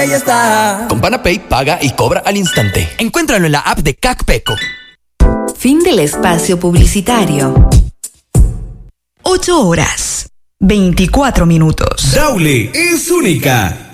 Ahí está. Con Panapay paga y cobra al instante. Encuéntralo en la app de CACPECO. Fin del espacio publicitario. 8 horas, 24 minutos. Daule es única.